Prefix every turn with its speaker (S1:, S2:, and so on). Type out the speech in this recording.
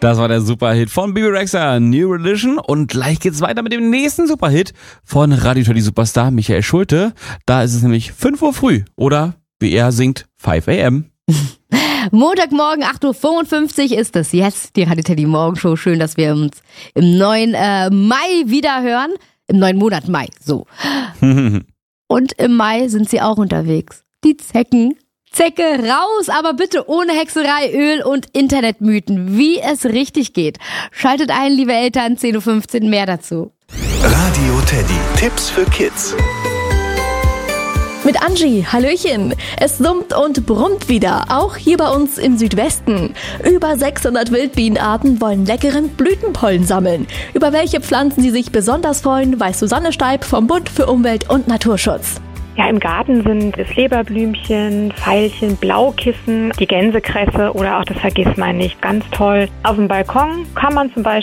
S1: Das war der Superhit von Bebe Rexha, New Religion. Und gleich geht's weiter mit dem nächsten Superhit von Radio Teddy Superstar Michael Schulte. Da ist es nämlich 5 Uhr früh oder wie er singt, 5 a.m.
S2: Montagmorgen 8.55 Uhr ist es jetzt, die Radio Teddy Morgenshow. Schön, dass wir uns im neuen Mai wieder hören. Im neuen Monat Mai, so. Und im Mai sind sie auch unterwegs. Die Zecken. Zecke raus, aber bitte ohne Hexerei, Öl und Internetmythen, wie es richtig geht. Schaltet ein, liebe Eltern, 10.15 Uhr, mehr dazu.
S3: Radio Teddy, Tipps für Kids.
S4: Mit Angie, Hallöchen. Es summt und brummt wieder, auch hier bei uns im Südwesten. Über 600 Wildbienenarten wollen leckeren Blütenpollen sammeln. Über welche Pflanzen sie sich besonders freuen, weiß Susanne Steib vom Bund für Umwelt und Naturschutz.
S5: Ja, im Garten sind das Leberblümchen, Veilchen, Blaukissen, die Gänsekresse oder auch das Vergissmeinnicht. Ganz toll. Auf dem Balkon kann man zum Beispiel